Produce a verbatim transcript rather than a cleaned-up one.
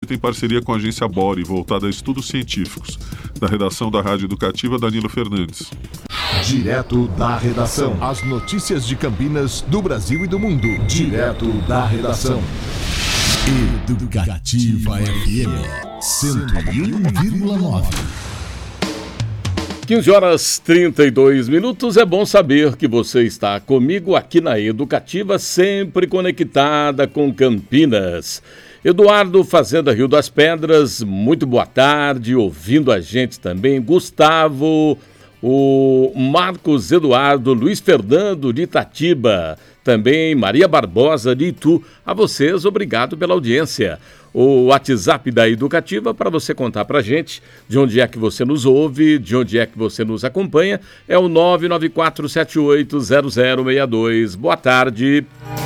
feita em parceria com a agência Bore, voltada a estudos científicos. Da redação da Rádio Educativa, Danilo Fernandes. Direto da redação. As notícias de Campinas, do Brasil e do mundo. Direto da redação. Educativa F M cento e um vírgula nove. quinze horas e trinta e dois minutos. É bom saber que você está comigo aqui na Educativa, sempre conectada com Campinas. Eduardo, Fazenda Rio das Pedras, muito boa tarde, ouvindo a gente também. Gustavo, o Marcos Eduardo, Luiz Fernando de Itatiba, também Maria Barbosa de Itu. A vocês, obrigado pela audiência. O WhatsApp da Educativa para você contar para a gente de onde é que você nos ouve, de onde é que você nos acompanha, é o nove nove quatro sete oito zero zero seis dois. Boa tarde.